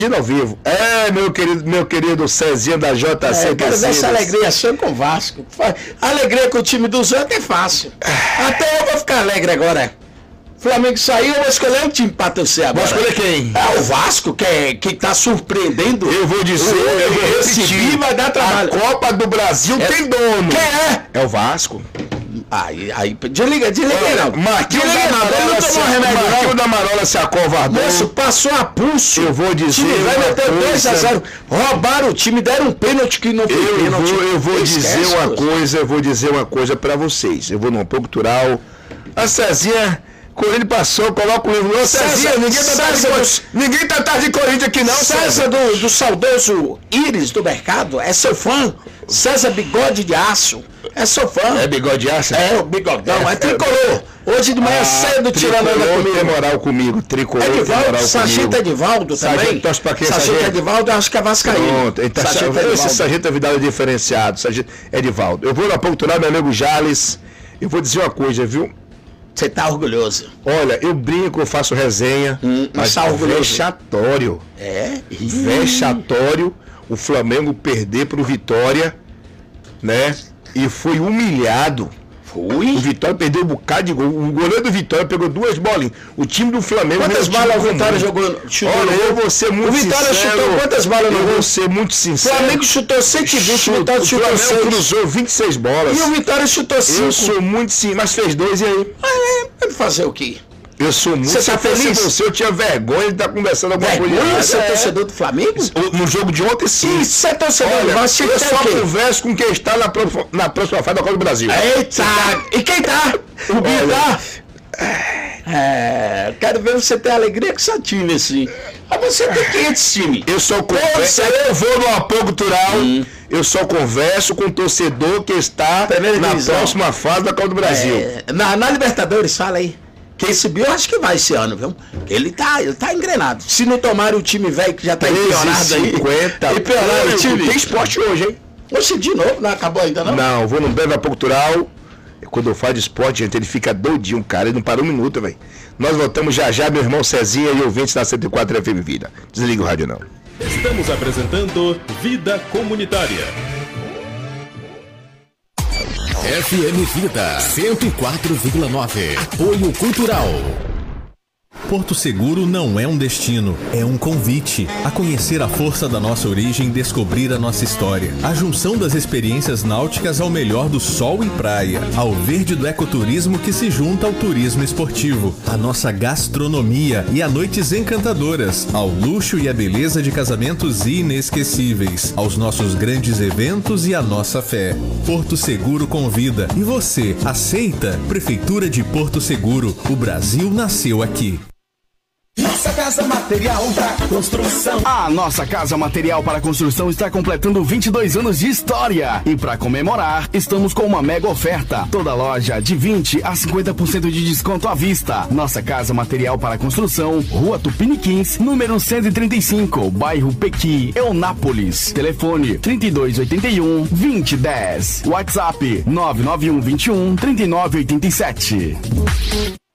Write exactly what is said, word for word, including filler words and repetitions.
ao vivo. É, meu querido, meu querido Cezinha da J C. É, eu quero ver essa alegria sua com o Vasco. A alegria com o time dos outros é fácil. Até eu vou ficar alegre agora. Flamengo saiu, eu vou escolher um time pra torcer agora. Vai escolher quem? É o Vasco, que, é, que tá surpreendendo. Eu vou dizer, eu, eu vou esse time vai dar trabalho. A Copa do Brasil é, tem dono. Quem é? É o Vasco. Aí, aí, desliga, desliga aí não. Marquinhos da Marola, se, Marquinhos da Marola se acovardou. Moço, passou a pulso. Eu vou dizer. O time vai meter dois a zero. Roubaram o time, deram um pênalti que não foi eu pênalti. Vou, eu vou dizer uma coisa, eu vou dizer uma coisa pra vocês. Eu vou num pouco cultural. A Cezinha, quando ele passou, coloca o livro. Cezinha, ninguém tá atrás ninguém tá atrás de Corinthians aqui não. César do, do saudoso Íris do mercado, é seu fã. César Bigode de Aço, é seu fã. É Bigode de Aço? É, o bigodão, é, é tricolor. Hoje de manhã ah, cedo tirando onda comigo. Tem moral comigo, tricolor Edivaldo, tem moral Sargento comigo. Edivaldo também. Sargento, torce pra quem? Sargento, Sargento Edivaldo, acho que é vascaíno. Pronto, então, Sargento esse Edivaldo. Sargento é Vidal diferenciado, Sargento Edivaldo. Eu vou na Pontural, meu amigo Jales, eu vou dizer uma coisa, viu? Você tá orgulhoso. Olha, eu brinco, eu faço resenha, hum, mas tá orgulhoso. Vexatório. É? Vexatório o Flamengo perder pro Vitória, né? E foi humilhado. Foi? O Vitória perdeu um bocado de gol. O goleiro do Vitória pegou duas bolinhas. O time do Flamengo... Quantas balas o Vitória jogou? Olha, eu vou ser muito sincero. O Vitória sincero, chutou quantas balas no gol? Eu vou ser muito sincero. O Flamengo chutou cento e vinte, o Vitória chutou seis. O Flamengo seis. cruzou vinte e seis bolas. E o Vitória chutou cinco. Eu sou muito sim, mas fez dois e aí? É, fazer o quê? Eu sou muito... Você tá feliz? Você, eu tinha vergonha de estar conversando alguma vergonha coisa. Você é torcedor do Flamengo? No jogo de ontem, sim. Isso é torcedor Olha, do Vasco. Eu só converso com quem está na, pro, na próxima fase da Copa do Brasil. Eita! E quem tá? O Bia tá? É, quero ver você ter alegria com seu time, assim. Mas você tem quinhentos times. Eu só converso, eu vou no apoio cultural, hum. eu só converso com o torcedor que está Primeira na divisão. próxima fase da Copa do Brasil. É, na, na Libertadores, fala aí. Quem subiu, acho que vai esse ano, viu? Ele tá, ele tá engrenado. Se não tomarem o time velho que já tá empiorado aí. cinquenta. Empiorado o time. Tem esporte hoje, hein? Oxe, de novo, não acabou ainda não? Não, vou no Belo Apoio Cultural. Quando eu falo de esporte, gente, ele fica doidinho, cara. Ele não parou um minuto, velho. Nós voltamos já já, meu irmão Cezinha e ouvintes da cento e quatro F M Vida. Desliga o rádio, não. Estamos apresentando Vida Comunitária. F M Vida cento e quatro vírgula nove. Apoio Cultural. Porto Seguro não é um destino, é um convite a conhecer a força da nossa origem e descobrir a nossa história. A junção das experiências náuticas ao melhor do sol e praia, ao verde do ecoturismo que se junta ao turismo esportivo, a nossa gastronomia e a noites encantadoras, ao luxo e a beleza de casamentos inesquecíveis, aos nossos grandes eventos e a nossa fé. Porto Seguro convida. E você, aceita? Prefeitura de Porto Seguro, o Brasil nasceu aqui. Nossa Casa Material para Construção. A Nossa Casa Material para Construção está completando vinte e dois anos de história. E para comemorar, estamos com uma mega oferta. Toda loja de vinte a cinquenta por cento de desconto à vista. Nossa Casa Material para Construção, Rua Tupiniquins, número cento e trinta e cinco, bairro Pequi, Eunápolis. Telefone trinta e dois oitenta e um, vinte dez. WhatsApp nove nove um vinte e um, trinta e nove oitenta e sete.